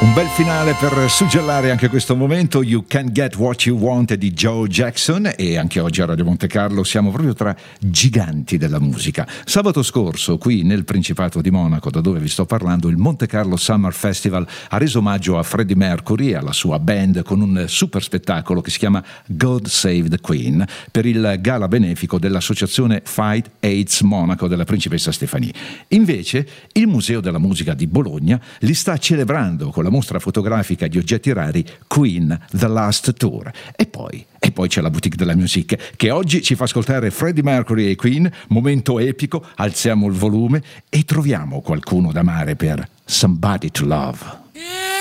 Un bel finale per suggellare anche questo momento. You Can Get What You Want di Joe Jackson, e anche oggi a Radio Monte Carlo siamo proprio tra giganti della musica. Sabato scorso qui nel Principato di Monaco, da dove vi sto parlando, il Monte Carlo Summer Festival ha reso omaggio a Freddie Mercury e alla sua band con un super spettacolo che si chiama God Save the Queen, per il gala benefico dell'associazione Fight AIDS Monaco della principessa Stefanie. Invece il Museo della Musica di Bologna li sta celebrando con la mostra fotografica di oggetti rari Queen The Last Tour. E poi c'è la Boutique de la Musique, che oggi ci fa ascoltare Freddie Mercury e Queen, momento epico. Alziamo il volume e troviamo qualcuno da amare per Somebody to Love. Yeah.